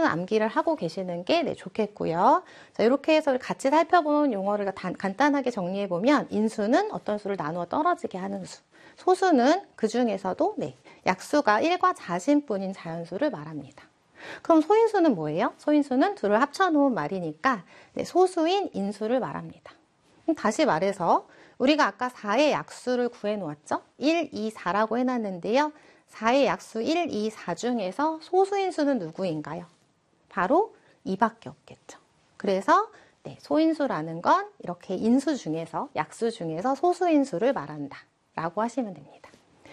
암기를 하고 계시는 게 네, 좋겠고요. 자, 이렇게 해서 같이 살펴본 용어를 간단하게 정리해보면 인수는 어떤 수를 나누어 떨어지게 하는 수, 소수는 그 중에서도 네, 약수가 1과 자신뿐인 자연수를 말합니다. 그럼 소인수는 뭐예요? 소인수는 둘을 합쳐놓은 말이니까 네, 소수인 인수를 말합니다. 다시 말해서 우리가 아까 4의 약수를 구해놓았죠? 1, 2, 4라고 해놨는데요. 4의 약수 1, 2, 4 중에서 소수인수는 누구인가요? 바로 2밖에 없겠죠. 그래서 네, 소인수라는 건 이렇게 인수 중에서, 약수 중에서 소수인수를 말한다 라고 하시면 됩니다.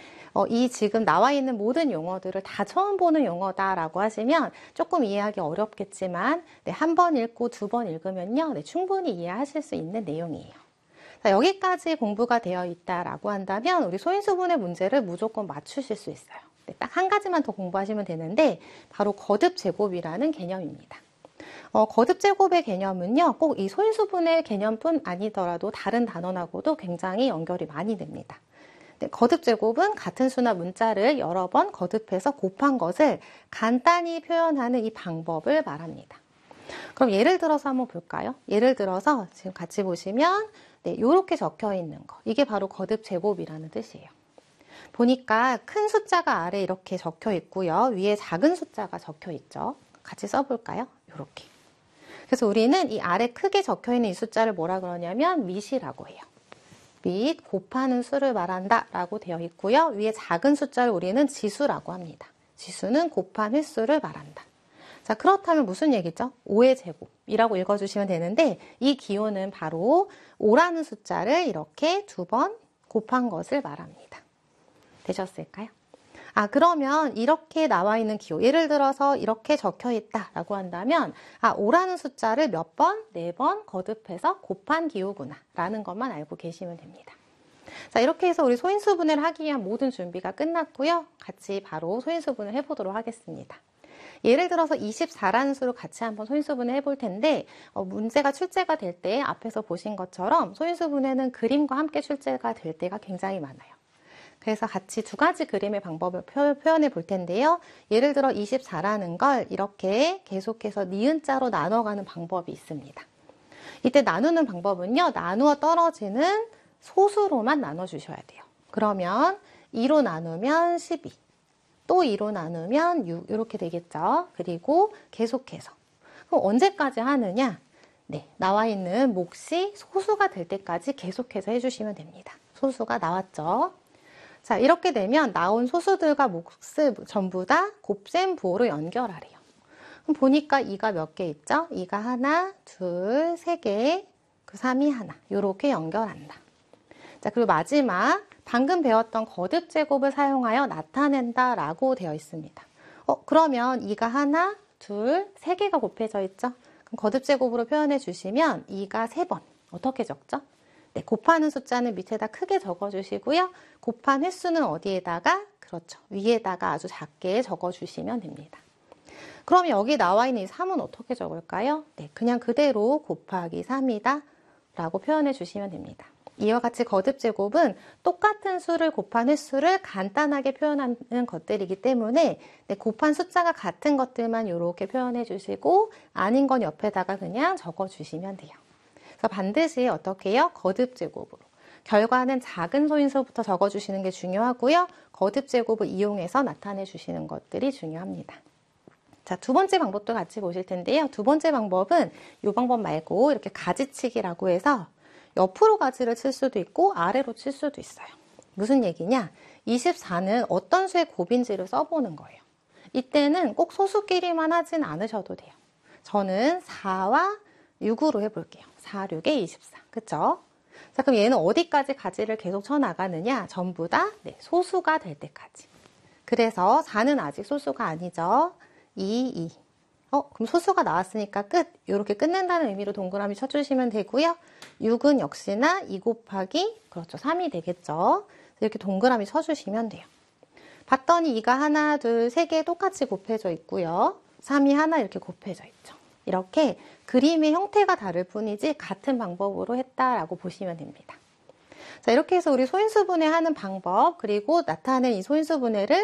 이 지금 나와 있는 모든 용어들을 다 처음 보는 용어다라고 하시면 조금 이해하기 어렵겠지만 네, 한 번 읽고 두 번 읽으면요, 네, 충분히 이해하실 수 있는 내용이에요. 자, 여기까지 공부가 되어 있다라고 한다면 우리 소인수분해 문제를 무조건 맞추실 수 있어요. 네, 딱 한 가지만 더 공부하시면 되는데 바로 거듭제곱이라는 개념입니다. 거듭제곱의 개념은요, 꼭 이 소인수분해 개념뿐 아니더라도 다른 단원하고도 굉장히 연결이 많이 됩니다. 네, 거듭제곱은 같은 수나 문자를 여러 번 거듭해서 곱한 것을 간단히 표현하는 이 방법을 말합니다. 그럼 예를 들어서 한번 볼까요? 예를 들어서 지금 같이 보시면 네, 이렇게 적혀 있는 거, 이게 바로 거듭제곱이라는 뜻이에요. 보니까 큰 숫자가 아래 이렇게 적혀 있고요. 위에 작은 숫자가 적혀 있죠. 같이 써볼까요? 이렇게. 그래서 우리는 이 아래 크게 적혀 있는 이 숫자를 뭐라 그러냐면 밑이라고 해요. 밑 곱하는 수를 말한다 라고 되어 있고요. 위에 작은 숫자를 우리는 지수라고 합니다. 지수는 곱한 횟수를 말한다. 자, 그렇다면 무슨 얘기죠? 5의 제곱이라고 읽어주시면 되는데 이 기호는 바로 5라는 숫자를 이렇게 2번 곱한 것을 말합니다. 되셨을까요? 그러면 이렇게 나와 있는 기호, 예를 들어서 이렇게 적혀 있다라고 한다면 5라는 숫자를 몇 번? 4번 거듭해서 곱한 기호구나 라는 것만 알고 계시면 됩니다. 자, 이렇게 해서 우리 소인수분해를 하기 위한 모든 준비가 끝났고요. 같이 바로 소인수분을 해보도록 하겠습니다. 예를 들어서 24라는 수를 같이 한번 소인수분해 해볼 텐데 문제가 출제가 될 때 앞에서 보신 것처럼 소인수분해는 그림과 함께 출제가 될 때가 굉장히 많아요. 그래서 같이 두 가지 그림의 방법을 표현해 볼 텐데요. 예를 들어 24라는 걸 이렇게 계속해서 니은자로 나눠가는 방법이 있습니다. 이때 나누는 방법은요, 나누어 떨어지는 소수로만 나눠주셔야 돼요. 그러면 2로 나누면 12, 또 2로 나누면 6 이렇게 되겠죠. 그리고 계속해서. 그럼 언제까지 하느냐? 네, 나와 있는 몫이 소수가 될 때까지 계속해서 해주시면 됩니다. 소수가 나왔죠? 자, 이렇게 되면 나온 소수들과 몫을 전부 다 곱셈 부호로 연결하래요. 그럼 보니까 2가 몇 개 있죠? 2가 하나, 둘, 3개, 그 3이 하나. 이렇게 연결한다. 자, 그리고 마지막 방금 배웠던 거듭제곱을 사용하여 나타낸다 라고 되어 있습니다. 그러면 2가 하나, 둘, 3개가 곱해져 있죠? 그럼 거듭제곱으로 표현해 주시면 2가 3번. 어떻게 적죠? 네, 곱하는 숫자는 밑에다 크게 적어주시고요. 곱한 횟수는 어디에다가? 그렇죠. 위에다가 아주 작게 적어주시면 됩니다. 그럼 여기 나와 있는 이 3은 어떻게 적을까요? 네, 그냥 그대로 곱하기 3이다 라고 표현해 주시면 됩니다. 이와 같이 거듭제곱은 똑같은 수를 곱한 횟수를 간단하게 표현하는 것들이기 때문에 네, 곱한 숫자가 같은 것들만 이렇게 표현해 주시고 아닌 건 옆에다가 그냥 적어주시면 돼요. 그래서 반드시 어떻게 해요? 거듭제곱으로. 결과는 작은 소인수부터 적어주시는 게 중요하고요. 거듭제곱을 이용해서 나타내 주시는 것들이 중요합니다. 자, 두 번째 방법도 같이 보실 텐데요. 두 번째 방법은 이 방법 말고 이렇게 가지치기라고 해서 옆으로 가지를 칠 수도 있고 아래로 칠 수도 있어요. 무슨 얘기냐? 24는 어떤 수의 곱인지를 써보는 거예요. 이때는 꼭 소수끼리만 하진 않으셔도 돼요. 저는 4와 6으로 해볼게요. 4, 6에 24. 그쵸? 자, 그럼 얘는 어디까지 가지를 계속 쳐나가느냐? 전부 다 네, 소수가 될 때까지. 그래서 4는 아직 소수가 아니죠. 2, 2. 그럼 소수가 나왔으니까 끝. 이렇게 끝낸다는 의미로 동그라미 쳐주시면 되고요. 6은 역시나 2 곱하기, 그렇죠. 3이 되겠죠. 이렇게 동그라미 쳐주시면 돼요. 봤더니 2가 하나, 둘, 3개 똑같이 곱해져 있고요. 3이 하나 이렇게 곱해져 있죠. 이렇게 그림의 형태가 다를 뿐이지 같은 방법으로 했다라고 보시면 됩니다. 자, 이렇게 해서 우리 소인수분해 하는 방법, 그리고 나타낸 이 소인수분해를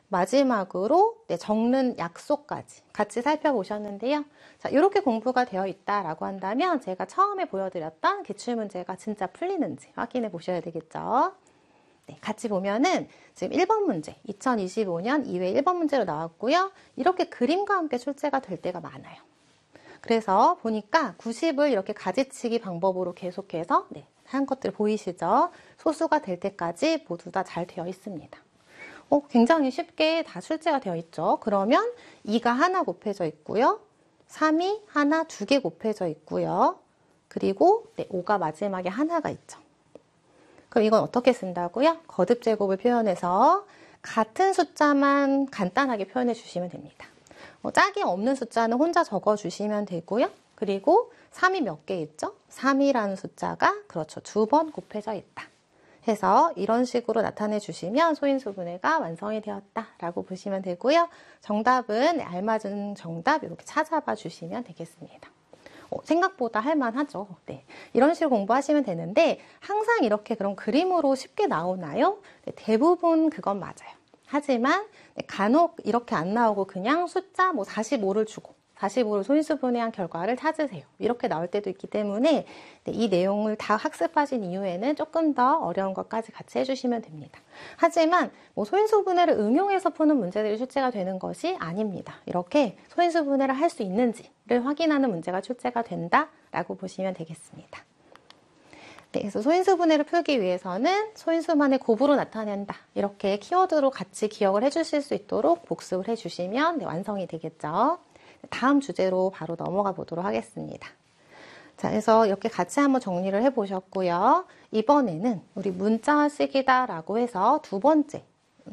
마지막으로 적는 약속까지 같이 살펴보셨는데요. 자, 이렇게 공부가 되어 있다라고 한다면 제가 처음에 보여드렸던 기출문제가 진짜 풀리는지 확인해 보셔야 되겠죠. 네, 같이 보면은 지금 1번 문제, 2025년 2회 1번 문제로 나왔고요. 이렇게 그림과 함께 출제가 될 때가 많아요. 그래서 보니까 90을 이렇게 가지치기 방법으로 계속해서 한 것들 보이시죠? 소수가 될 때까지 모두 다 잘 되어 있습니다. 굉장히 쉽게 다 출제가 되어 있죠. 그러면 2가 하나 곱해져 있고요. 3이 하나, 2개 곱해져 있고요. 그리고 5가 마지막에 하나가 있죠. 그럼 이건 어떻게 쓴다고요? 거듭 제곱을 표현해서 같은 숫자만 간단하게 표현해 주시면 됩니다. 짝이 없는 숫자는 혼자 적어 주시면 되고요. 그리고 3이 몇 개 있죠? 3이라는 숫자가 그렇죠. 2번 곱해져 있다. 해서 이런 식으로 나타내 주시면 소인수분해가 완성이 되었다라고 보시면 되고요. 정답은 알맞은 정답 이렇게 찾아봐 주시면 되겠습니다. 생각보다 할만하죠. 네. 이런 식으로 공부하시면 되는데 항상 이렇게 그런 그림으로 쉽게 나오나요? 네, 대부분 그건 맞아요. 하지만 간혹 이렇게 안 나오고 그냥 숫자 45를 주고 45를 소인수분해한 결과를 찾으세요. 이렇게 나올 때도 있기 때문에 이 내용을 다 학습하신 이후에는 조금 더 어려운 것까지 같이 해주시면 됩니다. 하지만 소인수분해를 응용해서 푸는 문제들이 출제가 되는 것이 아닙니다. 이렇게 소인수분해를 할 수 있는지를 확인하는 문제가 출제가 된다라고 보시면 되겠습니다. 네, 그래서 소인수분해를 풀기 위해서는 소인수만의 곱으로 나타낸다. 이렇게 키워드로 같이 기억을 해주실 수 있도록 복습을 해주시면 완성이 되겠죠. 다음 주제로 바로 넘어가 보도록 하겠습니다. 자, 그래서 이렇게 같이 한번 정리를 해보셨고요. 이번에는 우리 문자식이다라고 해서 두 번째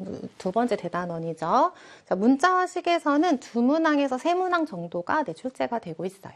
대단원이죠. 자, 문자식에서는 2문항에서 3문항 정도가 출제가 되고 있어요.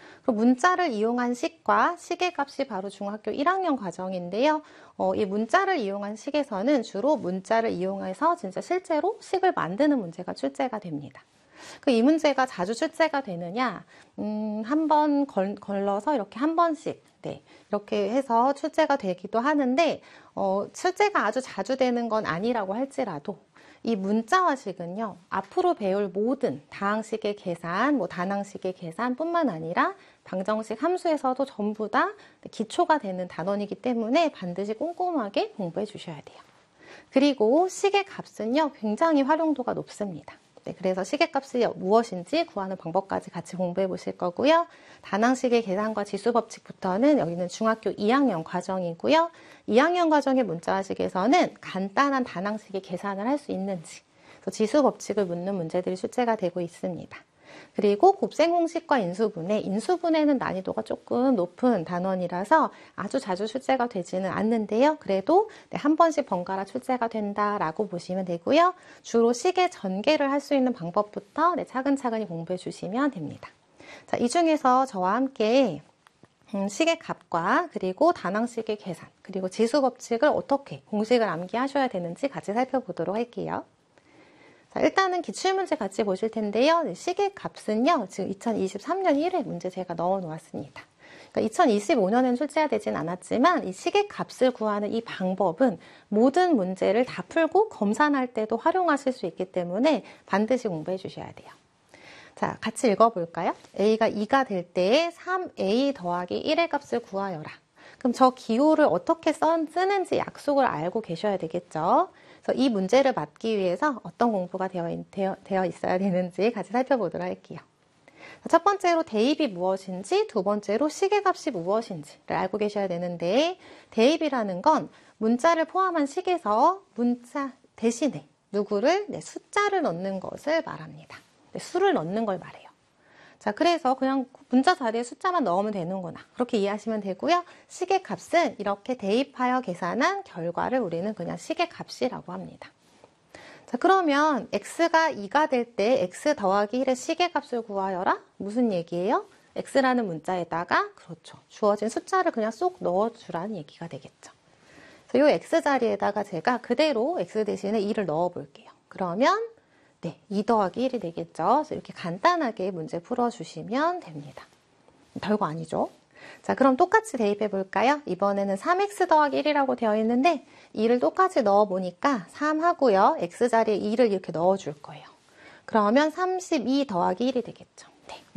문자를 이용한 식과 식의 값이 바로 중학교 1학년 과정인데요. 이 문자를 이용한 식에서는 주로 문자를 이용해서 진짜 실제로 식을 만드는 문제가 출제가 됩니다. 이 문제가 자주 출제가 되느냐, 한 번 걸러서 이렇게 한 번씩, 이렇게 해서 출제가 되기도 하는데, 출제가 아주 자주 되는 건 아니라고 할지라도, 이 문자화식은요, 앞으로 배울 모든 다항식의 계산, 단항식의 계산뿐만 아니라 방정식 함수에서도 전부 다 기초가 되는 단원이기 때문에 반드시 꼼꼼하게 공부해 주셔야 돼요. 그리고 식의 값은요, 굉장히 활용도가 높습니다. 그래서 식의 값이 무엇인지 구하는 방법까지 같이 공부해 보실 거고요. 단항식의 계산과 지수법칙부터는 여기는 중학교 2학년 과정이고요. 2학년 과정의 문자식에서는 간단한 단항식의 계산을 할 수 있는지, 지수법칙을 묻는 문제들이 출제가 되고 있습니다. 그리고 곱셈공식과 인수분해는 난이도가 조금 높은 단원이라서 아주 자주 출제가 되지는 않는데요. 그래도 한 번씩 번갈아 출제가 된다라고 보시면 되고요. 주로 식의 전개를 할 수 있는 방법부터 차근차근히 공부해 주시면 됩니다. 자, 이 중에서 저와 함께 식의 값과 그리고 단항식의 계산, 그리고 지수법칙을 어떻게 공식을 암기하셔야 되는지 같이 살펴보도록 할게요. 자, 일단은 기출문제 같이 보실 텐데요. 식의 값은요, 지금 2023년 1회 문제 제가 넣어 놓았습니다. 그러니까 2025년엔 출제가 되진 않았지만 이 식의 값을 구하는 이 방법은 모든 문제를 다 풀고 검산할 때도 활용하실 수 있기 때문에 반드시 공부해 주셔야 돼요. 자, 같이 읽어볼까요? A가 2가 될 때에 3A 더하기 1의 값을 구하여라. 그럼 저 기호를 어떻게 쓰는지 약속을 알고 계셔야 되겠죠? 그래서 이 문제를 맞기 위해서 어떤 공부가 되어 있어야 되는지 같이 살펴보도록 할게요. 첫 번째로 대입이 무엇인지, 두 번째로 식의 값이 무엇인지를 알고 계셔야 되는데, 대입이라는 건 문자를 포함한 식에서 문자 대신에 누구를 숫자를 넣는 것을 말합니다. 수를 넣는 걸 말해요. 자, 그래서 그냥 문자 자리에 숫자만 넣으면 되는구나. 그렇게 이해하시면 되고요. 식의 값은 이렇게 대입하여 계산한 결과를 우리는 그냥 식의 값이라고 합니다. 자, 그러면 x가 2가 될 때 x 더하기 1의 식의 값을 구하여라? 무슨 얘기예요? x라는 문자에다가 그렇죠. 주어진 숫자를 그냥 쏙 넣어주라는 얘기가 되겠죠. 그래서 이 x 자리에다가 제가 그대로 x 대신에 2를 넣어 볼게요. 그러면 2 더하기 1이 되겠죠. 그래서 이렇게 간단하게 문제 풀어주시면 됩니다. 별거 아니죠. 자, 그럼 똑같이 대입해 볼까요? 이번에는 3x 더하기 1이라고 되어 있는데 2를 똑같이 넣어 보니까 3 하고요. x 자리에 2를 이렇게 넣어 줄 거예요. 그러면 32 더하기 1이 되겠죠. 네.